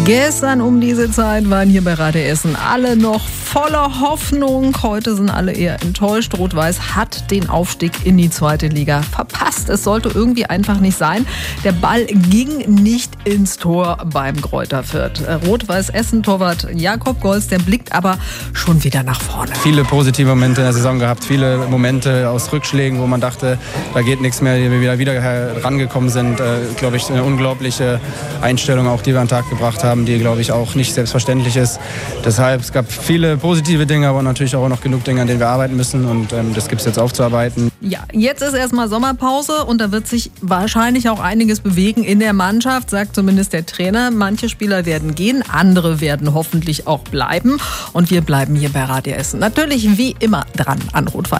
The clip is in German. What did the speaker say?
Gestern um diese Zeit waren hier bei Radio Essen alle noch voller Hoffnung. Heute sind alle eher enttäuscht. Rot-Weiß hat den Aufstieg in die zweite Liga verpasst. Es sollte irgendwie einfach nicht sein. Der Ball ging nicht ins Tor beim Greuther Fürth. Rot-Weiß Essen-Torwart Jakob Golz, der blickt aber schon wieder nach vorne. Viele positive Momente in der Saison gehabt, viele Momente aus Rückschlägen, wo man dachte, da geht nichts mehr, die wir wieder herangekommen sind. Glaube ich, eine unglaubliche Einstellung auch, die wir an den Tag gebracht haben, die, glaube ich, auch nicht selbstverständlich ist. Deshalb, es gab viele positive Dinge, aber natürlich auch noch genug Dinge, an denen wir arbeiten müssen, und das gibt es jetzt aufzuarbeiten. Ja, jetzt ist erstmal Sommerpause und da wird sich wahrscheinlich auch einiges bewegen in der Mannschaft, sagt zumindest der Trainer. Manche Spieler werden gehen, andere werden hoffentlich auch bleiben, und wir bleiben hier bei Radio Essen. Natürlich wie immer dran an Rot-Weiß.